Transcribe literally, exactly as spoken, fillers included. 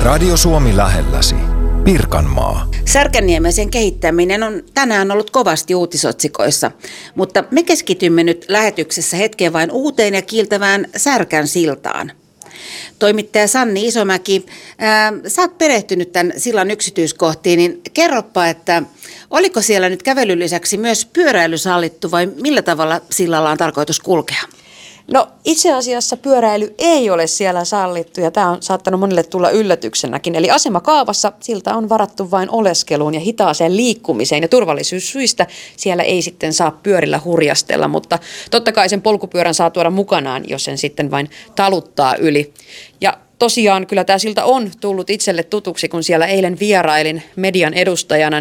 Radio Suomi lähelläsi. Pirkanmaa. Särkänniemen sen kehittäminen on tänään ollut kovasti uutisotsikoissa, mutta me keskitymme nyt lähetyksessä hetkeen vain uuteen ja kiiltävään Särkän siltaan. Toimittaja Sanni Isomäki, ää, sä oot perehtynyt tämän sillan yksityiskohtiin, niin kerropa, että oliko siellä nyt kävelyn lisäksi myös pyöräily sallittu vai millä tavalla sillalla on tarkoitus kulkea? No itse asiassa pyöräily ei ole siellä sallittu ja tämä on saattanut monille tulla yllätyksenäkin. Eli asemakaavassa silta on varattu vain oleskeluun ja hitaaseen liikkumiseen ja turvallisuussyistä siellä ei sitten saa pyörillä hurjastella, mutta totta kai sen polkupyörän saa tuoda mukanaan, jos sen sitten vain taluttaa yli. Ja tosiaan kyllä tämä silta on tullut itselle tutuksi, kun siellä eilen vierailin median edustajana,